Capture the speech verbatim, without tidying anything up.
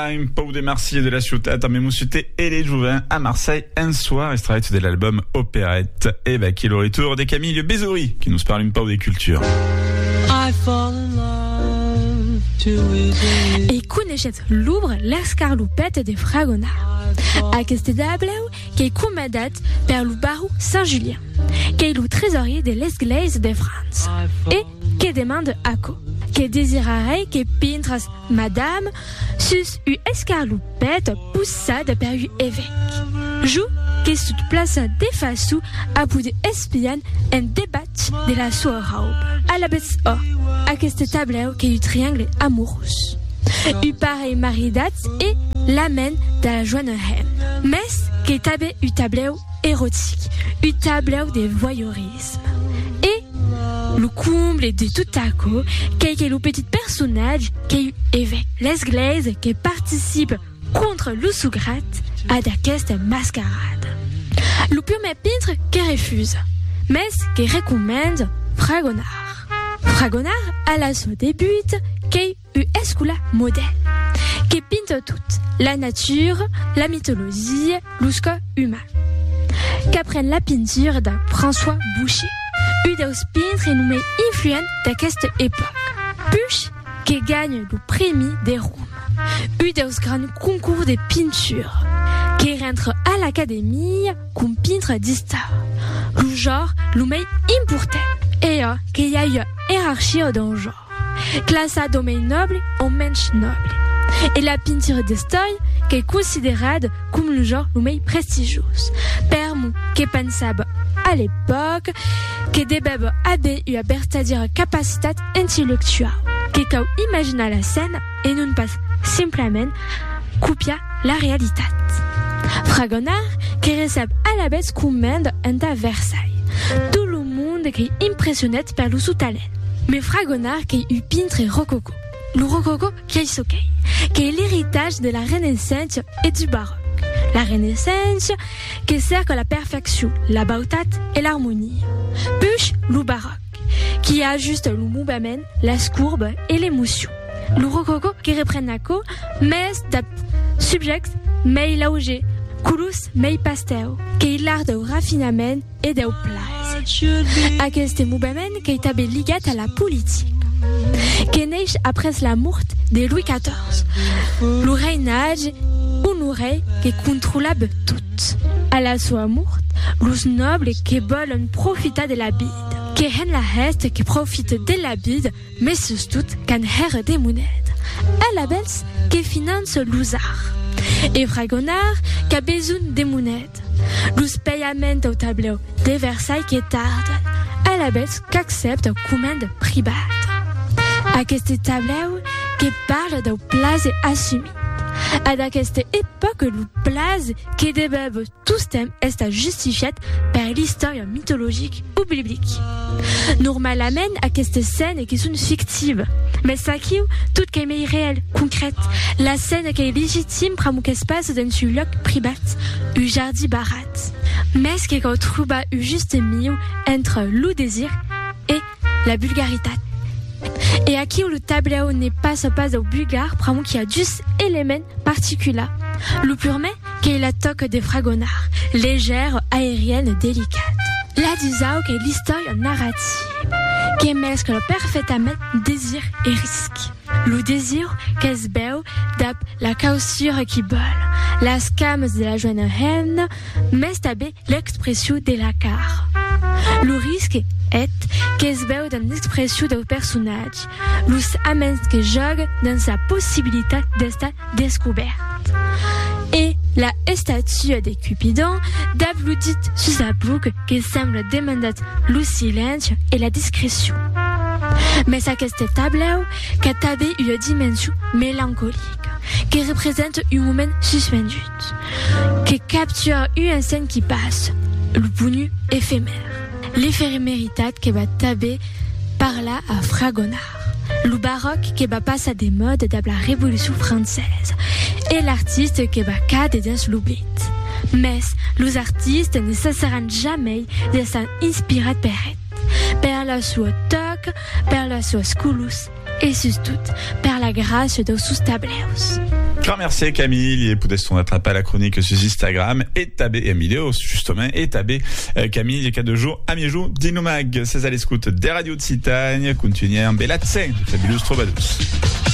un peu de Marseille et de la ciutat, mais Moussuté et les Jouvins à Marseille un soir, extrait de l'album Opérette. Et bah, qui est le retour des Camille Bézouri, qui nous parle un peu des cultures. I fall in love too easily. E coneixet l'ouvre l'escarlopette de Fragonard. Aquest tableu que est commandat per le barou Saint-Julien, qui est le trésorier de l'Église de France, et qui demande à co, que désirerait que pintres madame sus u escarlopette poussade per u évêque. Jou que sous place de façou a pu espian en débat de la sua robe. À la bête or, aquest tableu que u triangle amoureux. U pareil maridat et l'amène de la joignehem. Mais que tabe u tableu érotique, u tableu de voyeurisme. Et le comble de tout à coup, qu'est le petit personnage qui est évêque. L'Église qui participe contre l'Oussougrat à d'aquesta mascarade. Le premier peintre qui refuse, mais qui recommande Fragonard. Fragonard à la son début qui est escula modèle, qui peinte toute la nature, la mythologie, l'usco humain. Qu'apprenne la peinture de François Boucher, un des peintres nommé influent d'aquesta époque. Puis, qui gagne le prix des Roms, un des grands concours de peinture, qui rentre à l'académie comme peintre d'histoire. Le genre, le plus important, et qu'il y a une hiérarchie dans le genre. Classe à domaine noble au mensch noble. Et la peinture d'histoire qui est considérée comme le genre le plus prestigieux. Permu qui pensable à l'époque, qui débèbe avait eu à bertadir capacité intellectuelle, qui quand imagina la scène et non pas simplement copia la réalité. Fragonard qui recève à la bête commande à Versailles. Tout le monde qui est impressionné par le sous-talent. Mais Fragonard qui est un peintre rococo. Le rococo qui est soqué, qui est l'héritage de la Renaissance et du baroque. La Renaissance qui sert à la perfection, la beauté et l'harmonie. Puis le baroque qui ajuste le mouvement, la courbe et l'émotion. Le rococo qui reprend à co, mais d'ap subject, mais laugé, coulous, mais pastel, qui est l'art de raffinement et de place. Aquest mouvement qui est abé ligat à la politique, qui naît après la mort de Louis quatorze. Le reinage, un rei qui contrôlable tout. À la sua mort, les nobles qui veulent profiter de la bide, qui hen la reste qui profite de la bide, mais surtout qu'un herre des monnaies. À la belle qui finance l'usard. Et Fragonard qui a besoin des monnaies. Les paiements au tableau de Versailles qui tardent. À la belle qui accepte commande private. À ce tableau qui parle de place assumée. À cette époque, le place qui débèbe tout ce thème est justifié par l'histoire mythologique ou biblique. Normalement, à cette scène qui sont fictives, mais ça qui tout qui est réel, concrète, la scène qui est légitime pour ce qui se passe dans un lieu privé, un jardin barat. Mais ce qui est trouve un juste milieu entre le désir et la vulgarité. Et à qui le tableau n'est pas ce pas au bulgare, prend qu'il y a deux éléments particuliers. Le premier, qui est la toque des Fragonard, légère, aérienne, délicate. La deuxième, qui est l'histoire narrative, qui mescle parfaitement désir et risque. Le désir, qui est beau, d'ap la causure qui bolle, la scame de la jeune haine, mais tabé l'expression de la car. Le risque est que se beau dans l'expression du personnage, los amens que jogue dans sa possibilité d'être découverte. Et la statue de Cupidon d'applaudit sur sa boucle qui semble demander le silence et la discrétion. Mais à ce tableau, qui a une dimension mélancolique, qui représente un moment suspendu, qui capture une scène qui passe, le bonheur éphémère. L'éphémérité qui va taber par là à Fragonard. Le baroque qui va passer à des modes de la Révolution française. Et l'artiste qui va cadrer dans l'oubli. Mais les artistes ne cesseront jamais de s'inspirer par elle. Per la sua toque, per la sua sculus et surtout par la grâce de sus tableus. Grand merci Camille, et potete attrapper la chronique sur Instagram et taber en vidéo justement et taber euh, Camille cada jours a mieux di Nomag, c'est à l'écoute des radios de Citagne, continuez en belazze, fabulous troubadours.